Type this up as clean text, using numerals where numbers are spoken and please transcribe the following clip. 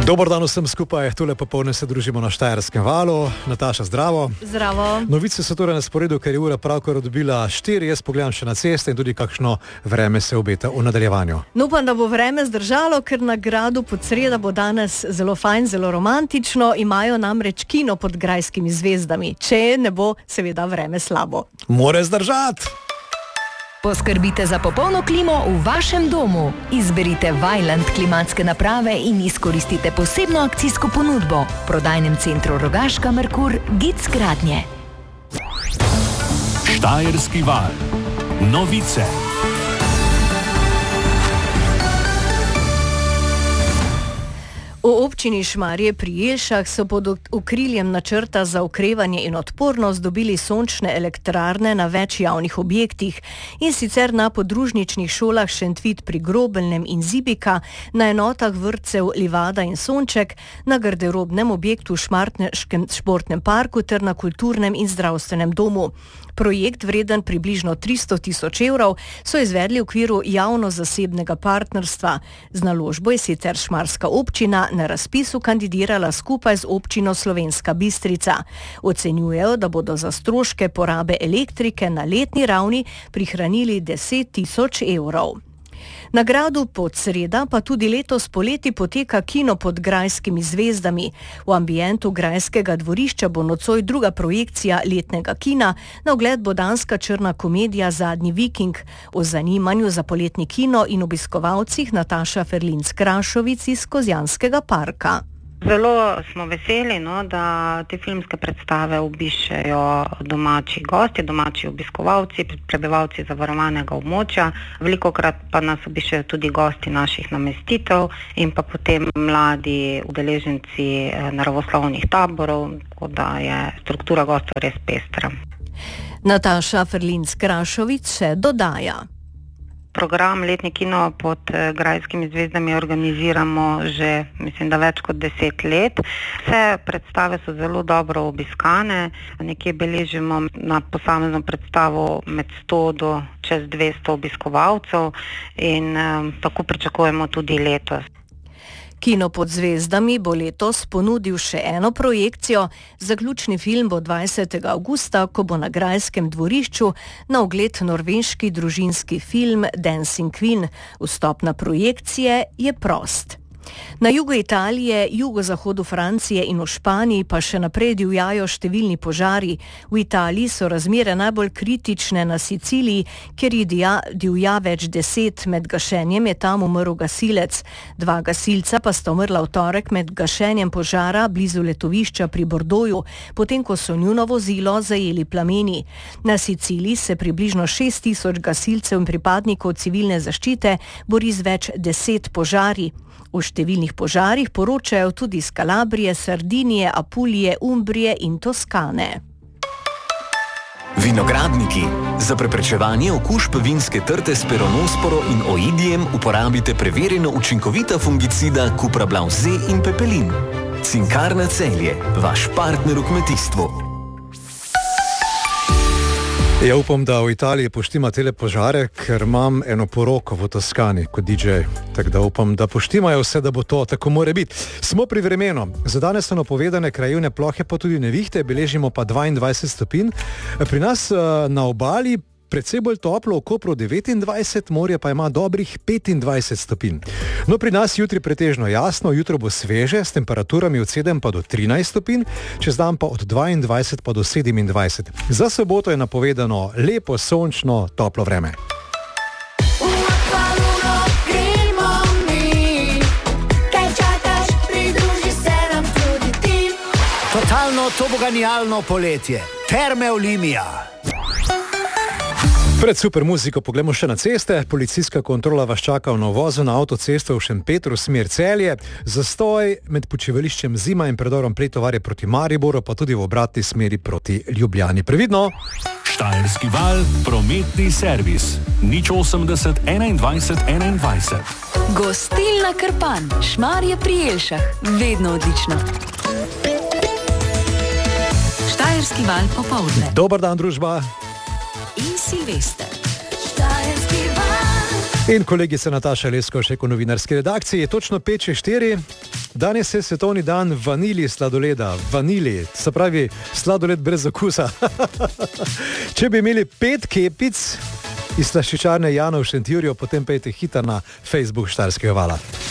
Dober dan vsem skupaj, tule popoldne se družimo na Štajerskem valu. Nataša, zdravo. Zdravo. Novice so torej na sporedu, ker je ura pravkar dobila 4, jaz pogledam še na ceste in tudi kakšno vreme se obeta v nadaljevanju. No, upam, da bo vreme zdržalo, ker na gradu Podsreda bo danes zelo fajn, zelo romantično, imajo namreč kino pod grajskimi zvezdami, če ne bo seveda vreme slabo. More zdržati! Poskrbite za popolno klimo v vašem domu. Izberite Vaillant klimatske naprave in izkoristite posebno akcijsko ponudbo. V prodajnem centru Rogaška Merkur GIC Gradnje. Štajerski val. Novice. V občini Šmarje pri Jelšah so pod okriljem načrta za okrevanje in odpornost dobili sončne elektrarne na več javnih objektih, in sicer na podružničnih šolah Šentvit pri Grobelnem in Zibika, na enotah vrtcev Livada in Sonček, na garderobnem objektu v Šmartneškem športnem parku ter na kulturnem in zdravstvenem domu. Projekt, vreden približno 300 000 evrov, so izvedli v okviru javno-zasebnega partnerstva. Z naložbo je sicer šmarska občina na razpisu kandidirala skupaj z občino Slovenska Bistrica. Ocenjujejo, da bodo za stroške porabe elektrike na letni ravni prihranili 10 000 evrov. Na gradu Podsreda pa tudi letos poleti poteka kino pod grajskimi zvezdami. V ambientu grajskega dvorišča bo nocoj druga projekcija letnega kina, na ogled bo danska črna komedija Zadnji viking. O zanimanju za poletni kino in obiskovalcih Nataša Ferlinc-Krašovic iz Kozjanskega parka. Zelo smo veseli, da te filmske predstave obiščejo domači gosti, domači obiskovalci, prebivalci zavarovanega območja. Velikokrat pa nas obiščejo tudi gosti naših namestitev in pa potem mladi udeleženci naravoslovnih taborov, tako da je struktura gostov res pestra. Nataša Ferlinc-Krašovic še dodaja. Program Letni kino pod grajskimi zvezdami organiziramo že, mislim, da več kot 10 let. Vse predstave so zelo dobro obiskane, nekje beležimo na posamezno predstavo med 100 do čez 200 obiskovalcev in tako pričakujemo tudi letos. Kino pod zvezdami bo letos ponudil še eno projekcijo. Zaključni film bo 20. avgusta, ko bo na grajskem dvorišču na ogled norveški družinski film Dancing Queen. Vstop na projekcije je prost. Na jugu Italije, jugozahodu Francije in v Španiji pa še naprej divjajo številni požari. V Italiji so razmere najbolj kritične na Siciliji, kjer divja več 10, med gašenjem je tam umrl gasilec. 2 gasilca pa sta umrla v torek med gašenjem požara blizu letovišča pri Bordoju, potem ko so njuno vozilo zajeli plameni. Na Siciliji se približno 6 000 gasilcev in pripadnikov civilne zaščite bori z več 10 požari. V številnih požarih poročajo tudi iz Kalabrije, Sardinije, Apulije, Umbrije in Toskane. Vinogradniki. Za preprečevanje okužb vinske trte s peronosporo in oidijem uporabite preverjeno učinkovita fungicida Cuprablav Z in Pepelin. Cinkarna Celje, vaš partner v kmetijstvu. Ja, upam, da v Italiji poštima tele požare, ker imam eno poroko v Toskani kot DJ. Tako da upam, da poštimajo vse, da bo to tako more biti. Smo pri vremenu. Za danes so napovedane krajevne plohe, pa tudi nevihte, beležimo pa 22 stopinj. Pri nas na obali predvsej bolj toplo, v Kopru 29, morje pa ima dobrih 25 stopinj. No, pri nas jutri pretežno jasno, jutro bo sveže, s temperaturami od 7 pa do 13 stopinj, čez dan pa od 22 pa do 27. Za soboto je napovedano lepo, sončno, toplo vreme. Totalno toboganijalno poletje. Terme Olimia. Pred super muziko poglejmo še na ceste. Policijska kontrola vas čaka v uvozu na avtocesto v Šempetru, smer Celje. Zastoj med počivališčem Zima in predorom Pretovarje proti Mariboru, pa tudi v obratni smeri proti Ljubljani. Previdno! Štajerski val, prometni servis. 080 21 21. Gostilna Krpan, Šmarje pri Jelšah. Vedno odlično. Štajerski val popoldne. Dober dan, družba. In Silvester. In kolegica Nataša Lesko še v novinarski redakciji. Točno 5-4. Danes je svetovni dan vanilji sladoleda. Vanilji, se pravi sladoled brez okusa. Če bi imeli 5 kepic iz slaščičarne Jana v Šentjurju, potem pejte hitro na Facebook Štajerskega vala.